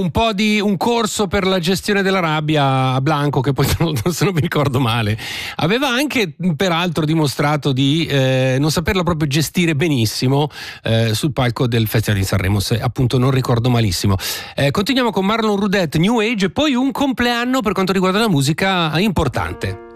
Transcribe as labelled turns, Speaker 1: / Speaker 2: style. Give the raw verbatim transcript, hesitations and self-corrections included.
Speaker 1: un po' di un corso per la gestione della rabbia a Blanco, che poi se non mi ricordo male aveva anche peraltro dimostrato di eh, non saperla proprio gestire benissimo eh, sul palco del Festival di Sanremo, se appunto non ricordo malissimo. Eh, continuiamo con Marlon Roudette, New Age, e poi un compleanno per quanto riguarda la musica importante.